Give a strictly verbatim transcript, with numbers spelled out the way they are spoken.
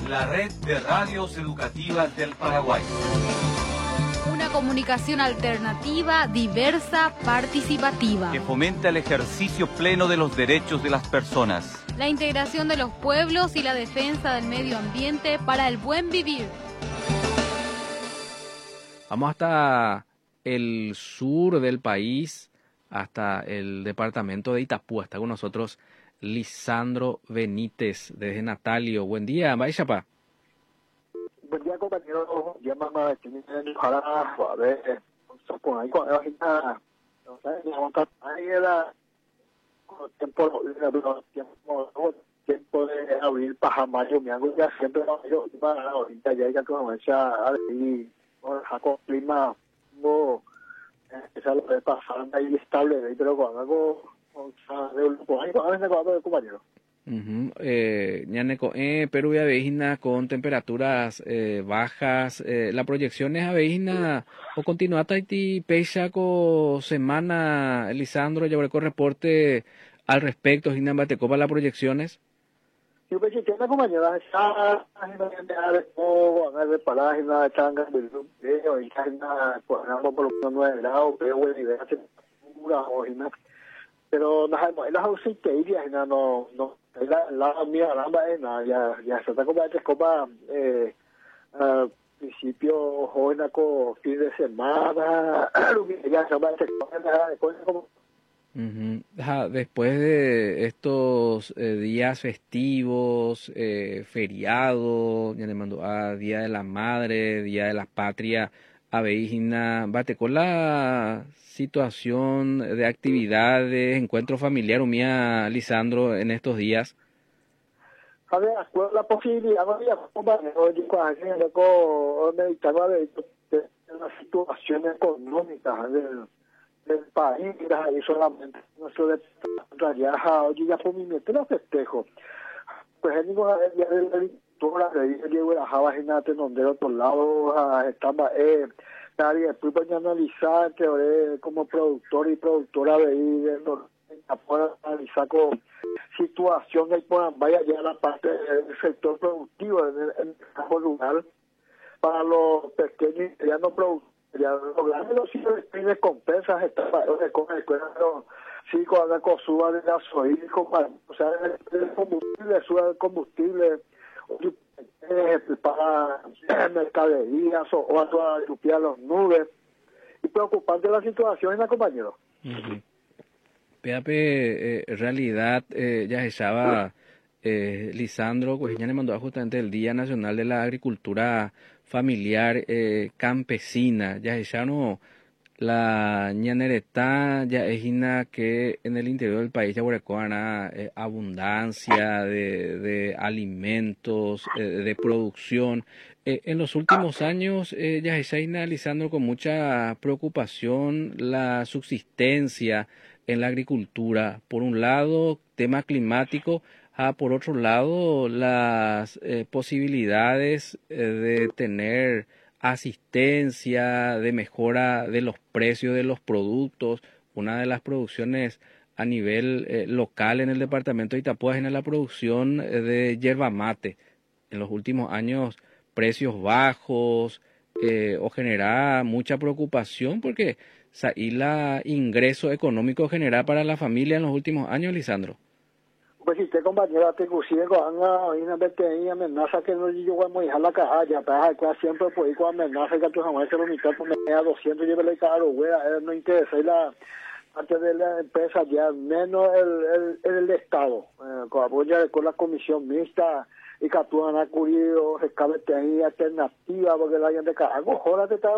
La red de radios educativas del Paraguay. Una comunicación alternativa, diversa, participativa. Que fomenta el ejercicio pleno de los derechos de las personas. La integración de los pueblos y la defensa del medio ambiente para el buen vivir. Vamos hasta el sur del país, hasta el departamento de Itapúa. Está con nosotros Lisandro Benítez, desde Natalio. Buen día, Baixapa. Buen día, compañero. Ya mamá, tiene para a ver, con ahí con ahorita, no sé, ahí era tiempo, tiempo, tiempo de abril para mayo, me hago ya siempre yo para ahorita ya ya comienza a decir, con clima no esa lo de pasar ahí estable, pero cuando hago con ahí con ahí con compañero. Uh-huh. Eh, ñaneco, eh, Perú y Avejína con temperaturas eh, bajas. Eh, la proyección es Avejína o continúa Taiti Pecha con semana, Lisandro, ya con reporte al respecto, Gina Batecopa, las proyecciones. Yo pensé que una compañera está haciendo de todo, a ver, para la página de Changa, del video, y está cuadrando por los nueve grados, pero bueno, y de hace pura hojina. Pero no hay las ausentes, no, no, no, la, la mía, la mía, ya, ya se está como que copa, eh, al principio, joven, con fin de semana, ya se va a hacer como. Uh-huh. Ja, después de estos eh, días festivos, eh, feriados, ya le mando a Día de la Madre, Día de la Patria, Avejína, bate con la situación de actividades, encuentro familiar, mía, Lisandro, en estos días. A ver, la posibilidad, no había compañeros, yo con meditaba de la situación económica del, del país, y solamente nuestro de ya ya por mi mente no festejo. Pues el mismo día de la victoria, de Diego la Java, Ginate, donde de otro lado estaba, eh, nadie, después voy a analizar que como productor y productora de ahí, puedo analizar con situación que vaya ya la parte del sector productivo en el, en el campo rural para los pequeños y medianos productores. Ya los grandes sí tienen compensas, está con el cuero, sí, con la consumo de gasoil, o sea, el combustible, suba el combustible eh, para mercaderías o, o a toda los nubes. Y preocupante la situación en la compañero. Uh-huh. P A P, eh, realidad, eh, ya estaba eh, Lisandro, pues ya le mandó justamente el Día Nacional de la Agricultura Familiar eh, Campesina, ya ya no la ñaneretá, ya es que en el interior del país ya huecoana eh, abundancia de, de alimentos, eh, de producción. Eh, en los últimos años eh, ya está analizando con mucha preocupación la subsistencia en la agricultura. Por un lado, tema climático. Ah, por otro lado, las eh, posibilidades eh, de tener asistencia, de mejora de los precios de los productos. Una de las producciones a nivel eh, local en el departamento de Itapúa es la producción eh, de yerba mate. En los últimos años, precios bajos eh, o genera mucha preocupación porque ahí la ingreso económico genera para la familia en los últimos años, Lisandro. Pues si usted compañera te inclusive con una pequeña amenaza que no yo voy a dejar la caja ya para que siempre pues con amenaza que tú jamás se lo mitad por media doscientos lleve caro güey no interesa y la parte de la empresa ya menos el el, el estado eh, con apoyo con la comisión mixta y que tú han acudido rescate alternativa porque la gente algo joda te está